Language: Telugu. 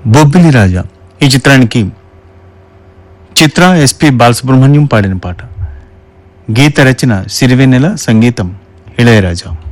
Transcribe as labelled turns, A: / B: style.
A: బొబ్బిలి రాజా ఈ చిత్రానికి చిత్ర ఎస్పి బాలసుబ్రహ్మణ్యం పాడిన పాట. గీత రచన సిరివెన్నెల, సంగీతం ఇళయరాజా.